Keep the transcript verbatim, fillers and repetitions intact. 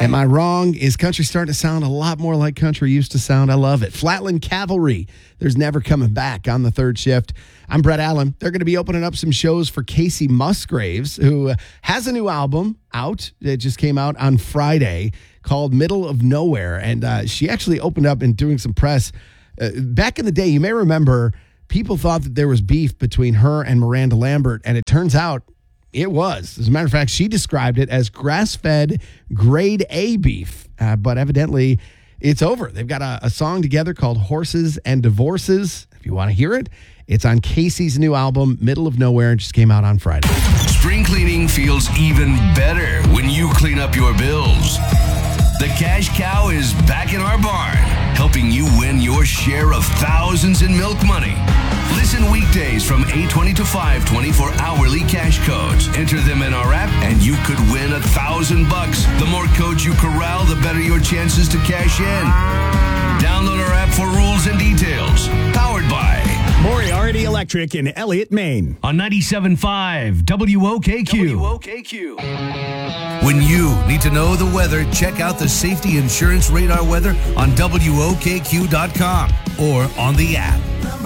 Am I wrong? Is country starting to sound a lot more like country used to sound? I love it. Flatland Cavalry. There's never coming back on the third shift. I'm Brett Allen. They're going to be opening up some shows for Casey Musgraves, who has a new album out. It just came out on Friday called Middle of Nowhere. And uh, she actually opened up and doing some press. Uh, back in the day, you may remember, people thought that there was beef between her and Miranda Lambert. And it turns out it was. As a matter of fact, she described it as grass-fed grade A beef. Uh, but evidently, it's over. They've got a, a song together called Horses and Divorces. If you want to hear it, it's on Casey's new album, Middle of Nowhere, and just came out on Friday. Spring cleaning feels even better when you clean up your bills. The Cash Cow is back in our barn, helping you win your share of thousands in milk money. Listen weekdays from eight twenty to five twenty for hourly cash codes. Enter them in our app and you could win a thousand bucks. The more codes you corral, the better your chances to cash in. Download our app for rules and details. Powered by Moriarty Electric in Elliott, Maine. on ninety-seven point five W O K Q. W O K Q. When you need to know the weather, check out the Safety Insurance Radar weather on W O K Q dot com or on the app.